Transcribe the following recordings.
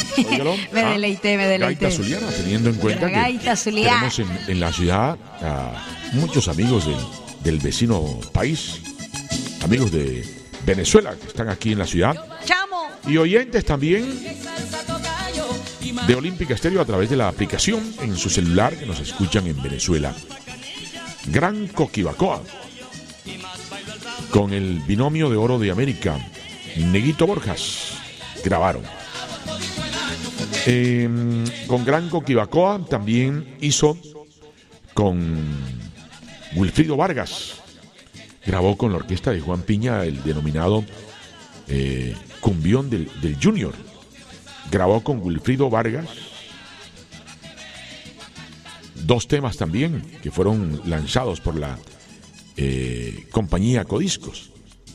Óigalo. Me deleité. Gaita zuliana, teniendo en cuenta que gaita zuliana. tenemos en la ciudad a muchos amigos del vecino país, amigos de Venezuela que están aquí en la ciudad. ¡Chamo! Y oyentes también de Olímpica Estéreo a través de la aplicación en su celular que nos escuchan en Venezuela. Gran Coquibacoa, con el binomio de oro de América, Neguito Borjas, grabaron. Con Gran Coquibacoa también hizo con Wilfrido Vargas, grabó con la orquesta de Juan Piña el denominado Cumbión del Junior. Grabó con Wilfrido Vargas 2 temas también que fueron lanzados por la compañía Codiscos.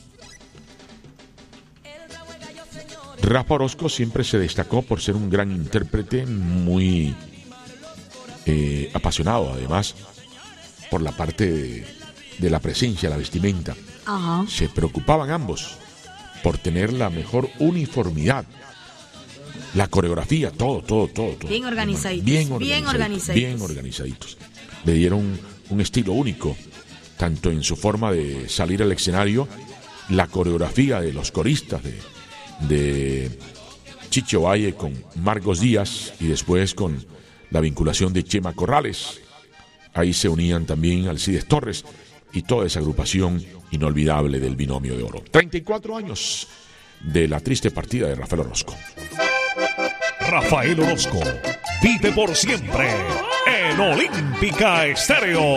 Rafa Orozco siempre se destacó por ser un gran intérprete, muy apasionado además por la parte de la presencia, la vestimenta. Ajá. Se preocupaban ambos por tener la mejor uniformidad, la coreografía, todo. Bien organizaditos. Bien organizaditos. Le dieron un estilo único, tanto en su forma de salir al escenario, la coreografía de los coristas de Chicho Valle con Marcos Díaz y después con la vinculación de Chema Corrales. Ahí se unían también Alcides Torres y toda esa agrupación inolvidable del binomio de oro. 34 años de la triste partida de Rafael Orozco. Rafael Orozco vive por siempre en Olímpica Estéreo.